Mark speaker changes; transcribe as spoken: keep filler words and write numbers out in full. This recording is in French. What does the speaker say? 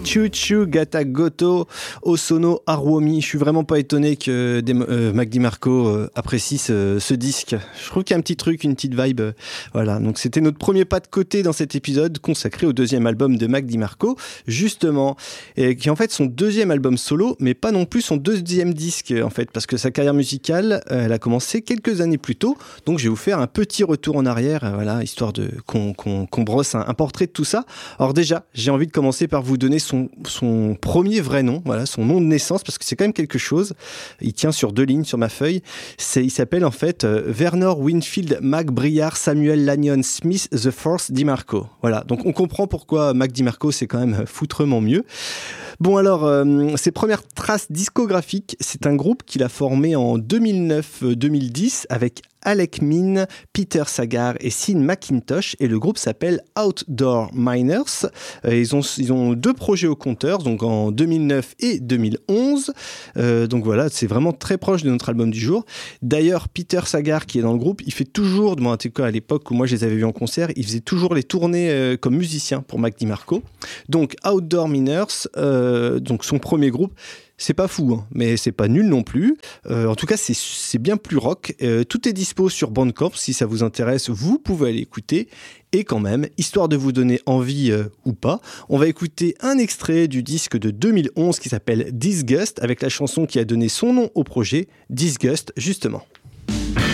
Speaker 1: Chuchu Gata Goto Osono Haruomi. Je suis vraiment pas étonné que des, euh, Mac DiMarco euh, apprécie ce, ce disque. Je trouve qu'il y a un petit truc, une petite vibe. Euh, voilà, donc c'était notre premier pas de côté dans cet épisode consacré au deuxième album de Mac DiMarco, justement, et qui est en fait son deuxième album solo, mais pas non plus son deuxième disque en fait, parce que sa carrière musicale, euh, elle a commencé quelques années plus tôt. Donc je vais vous faire un petit retour en arrière, euh, voilà, histoire de qu'on, qu'on, qu'on brosse un, un portrait de tout ça. Alors déjà, j'ai envie de commencer par vous donner son son premier vrai nom, voilà, son nom de naissance, parce que c'est quand même quelque chose. Il tient sur deux lignes sur ma feuille. C'est, il s'appelle en fait euh, Werner Winfield Mac Briard Samuel Lanyon Smith The Fourth DiMarco. Voilà, donc on comprend pourquoi Mac DiMarco c'est quand même foutrement mieux. Bon alors, euh, ses premières traces discographiques, c'est un groupe qu'il a formé en deux mille neuf deux mille dix avec Alec Min, Peter Sagar et Sean McIntosh, et le groupe s'appelle Outdoor Miners. Euh, ils ont ils ont deux projets au compteur, donc en deux mille neuf et deux mille onze. Euh, donc voilà, c'est vraiment très proche de notre album du jour. D'ailleurs, Peter Sagar qui est dans le groupe, il fait toujours, bon, en tout cas à l'époque où moi je les avais vus en concert, il faisait toujours les tournées euh, comme musicien pour Mac DiMarco. Donc Outdoor Miners, euh, donc son premier groupe. C'est pas fou, hein, mais c'est pas nul non plus. Euh, en tout cas, c'est, c'est bien plus rock. Euh, tout est dispo sur Bandcamp. Si ça vous intéresse, vous pouvez aller écouter. Et quand même, histoire de vous donner envie euh, ou pas, on va écouter un extrait du disque de deux mille onze qui s'appelle Disgust, avec la chanson qui a donné son nom au projet, Disgust, justement.